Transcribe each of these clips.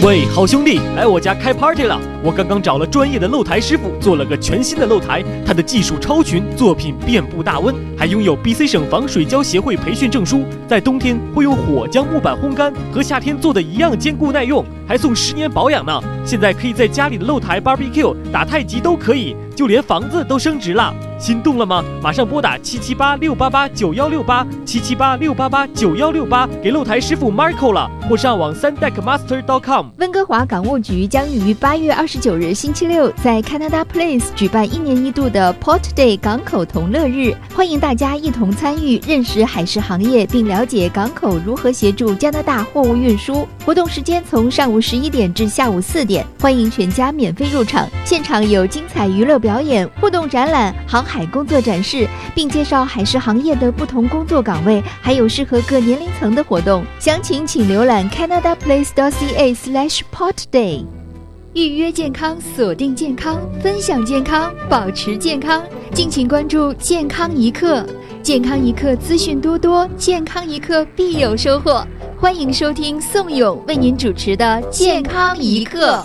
喂，好兄弟，来我家开 party 了！我刚刚找了专业的露台师傅，做了个全新的露台，他的技术超群，作品遍布大温，还拥有 BC 省防水胶协会培训证书。在冬天会用火将木板烘干，和夏天做的一样坚固耐用，还送10年保养呢。现在可以在家里的露台 barbecue、打太极都可以，就连房子都升值了。心动了吗？马上拨打778-688-9168，778-688-9168，给露台师傅 Marco 了，或上网3deckmaster.com。 温哥华港务局将于8月29日星期六在 Canada Place 举办1年1度的 Port Day 港口同乐日，欢迎大家一同参与，认识海事行业，并了解港口如何协助加拿大货物运输。活动时间从上午11点至下午4点，欢迎全家免费入场。现场有精彩娱乐表演、互动展览、航海工作展示，并介绍海事行业的不同工作岗位，还有适合各年龄层的活动。详情请浏览 canadaplace.ca/portday。预约健康，锁定健康，分享健康，保持健康。敬请关注健康一刻，健康一刻资讯多多，健康一刻必有收获。欢迎收听宋勇为您主持的健康一刻。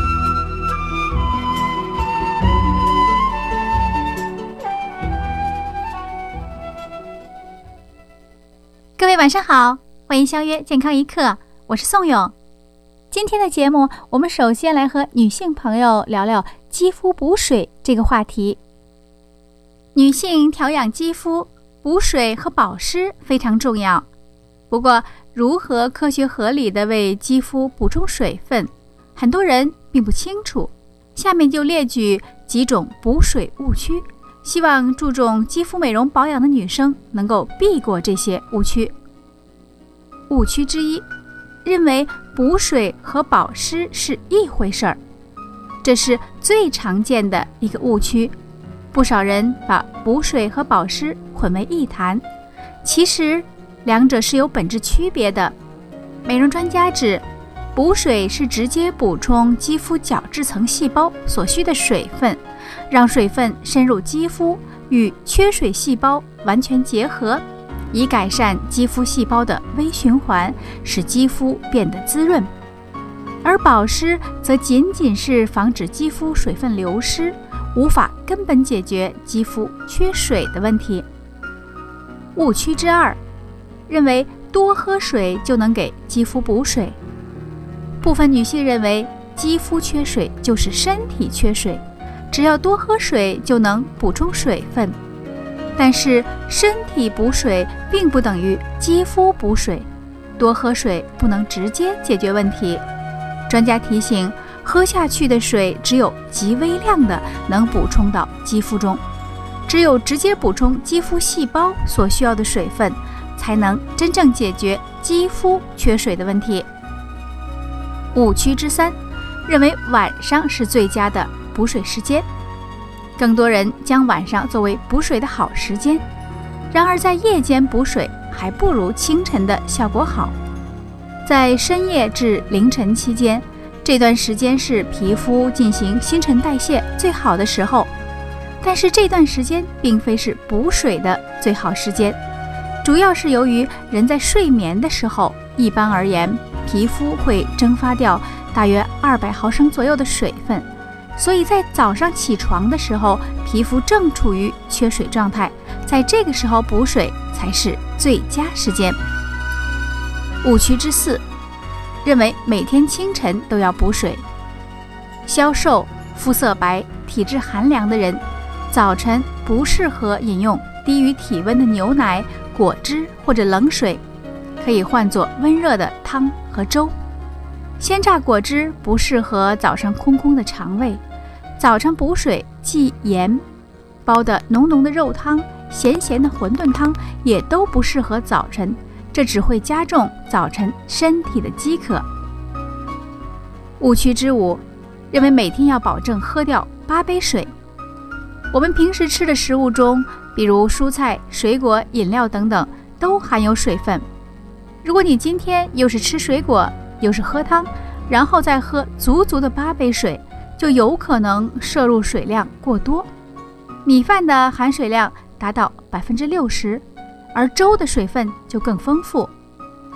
各位晚上好，欢迎相约健康一刻，我是宋勇。今天的节目，我们首先来和女性朋友聊聊肌肤补水这个话题。女性调养肌肤，补水和保湿非常重要。不过，如何科学合理地为肌肤补充水分，很多人并不清楚。下面就列举几种补水误区，希望注重肌肤美容保养的女生能够避过这些误区。误区之一，认为补水和保湿是一回事儿，这是最常见的一个误区。不少人把补水和保湿混为一谈，其实两者是有本质区别的。美容专家指，补水是直接补充肌肤角质层细胞所需的水分，让水分深入肌肤，与缺水细胞完全结合，以改善肌肤细胞的微循环，使肌肤变得滋润。而保湿则仅仅是防止肌肤水分流失，无法根本解决肌肤缺水的问题。误区之二，认为多喝水就能给肌肤补水。部分女性认为肌肤缺水就是身体缺水，只要多喝水就能补充水分。但是身体补水并不等于肌肤补水，多喝水不能直接解决问题。专家提醒，喝下去的水只有极微量的能补充到肌肤中，只有直接补充肌肤细胞所需要的水分，才能真正解决肌肤缺水的问题。误区之三，认为晚上是最佳的补水时间。更多人将晚上作为补水的好时间，然而在夜间补水还不如清晨的效果好。在深夜至凌晨期间，这段时间是皮肤进行新陈代谢最好的时候，但是这段时间并非是补水的最好时间，主要是由于人在睡眠的时候，一般而言皮肤会蒸发掉大约200毫升左右的水分，所以在早上起床的时候，皮肤正处于缺水状态，在这个时候补水才是最佳时间。误区之四，认为每天清晨都要补水。消瘦、肤色白、体质寒凉的人，早晨不适合饮用低于体温的牛奶、果汁或者冷水，可以换作温热的汤和粥。鲜榨果汁不适合早上空空的肠胃。早晨补水忌盐，煲的浓浓的肉汤、咸咸的馄饨汤也都不适合早晨，这只会加重早晨身体的饥渴。误区之五，认为每天要保证喝掉8杯水。我们平时吃的食物中，比如蔬菜、水果、饮料等等，都含有水分。如果你今天又是吃水果，又是喝汤，然后再喝足足的8杯水，就有可能摄入水量过多。米饭的含水量达到60%，而粥的水分就更丰富。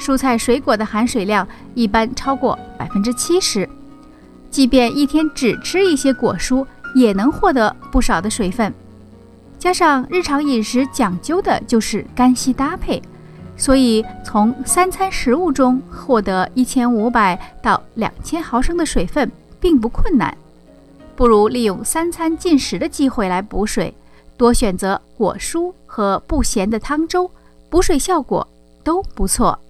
蔬菜水果的含水量一般超过70%，即便一天只吃一些果蔬，也能获得不少的水分。加上日常饮食讲究的就是干稀搭配，所以从3餐食物中获得1500到2000毫升的水分并不困难。不如利用3餐进食的机会来补水，多选择果蔬和不咸的汤粥，补水效果都不错。